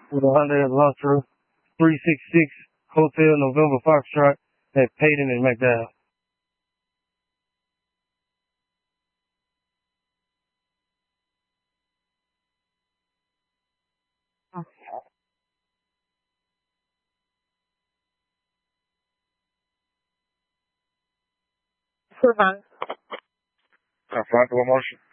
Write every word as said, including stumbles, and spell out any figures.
with a Hyundai Elantra, three six six Hotel November Foxtrot at Payton and McDowell. Provide. Uh, five to one motion.